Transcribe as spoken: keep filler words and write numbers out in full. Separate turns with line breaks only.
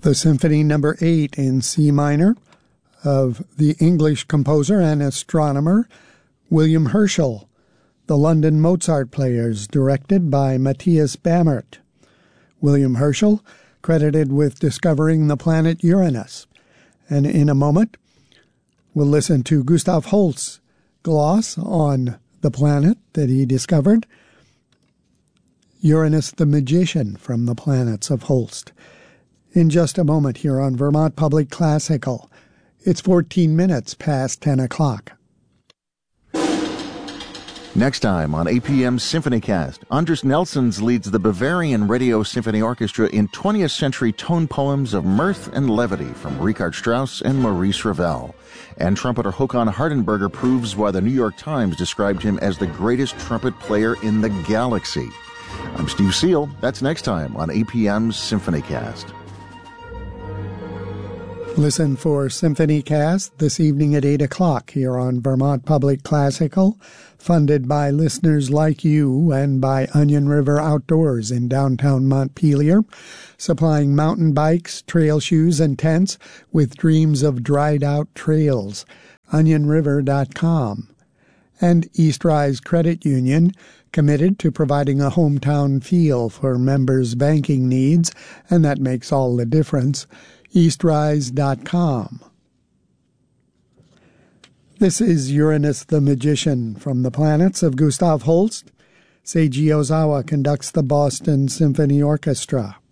The Symphony Number eight in C minor of the English composer and astronomer William Herschel, The London Mozart Players, directed by Matthias Bammert. William Herschel, credited with discovering the planet Uranus. And in a moment, we'll listen to Gustav Holst's gloss on the planet that he discovered, Uranus the Magician from the Planets of Holst. In just a moment here on Vermont Public Classical. It's fourteen minutes past ten o'clock.
Next time on A P M SymphonyCast, Andris Nelsons leads the Bavarian Radio Symphony Orchestra in twentieth century tone poems of mirth and levity from Richard Strauss and Maurice Ravel. And trumpeter Håkan Hardenberger proves why the New York Times described him as the greatest trumpet player in the galaxy. I'm Steve Seal. That's next time on A P M SymphonyCast.
Listen for SymphonyCast this evening at eight o'clock here on Vermont Public Classical, funded by listeners like you and by Onion River Outdoors in downtown Montpelier, supplying mountain bikes, trail shoes, and tents with dreams of dried-out trails. onion river dot com. And Eastrise Credit Union, committed to providing a hometown feel for members' banking needs, and that makes all the difference. eastrise dot com. This is Uranus the Magician from the Planets of Gustav Holst. Seiji Ozawa conducts the Boston Symphony Orchestra.